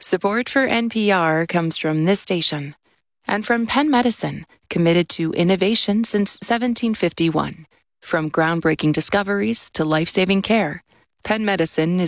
Support for NPR comes from this station and from Penn Medicine, committed to innovation since 1751. From groundbreaking discoveries to life-saving care, Penn Medicine is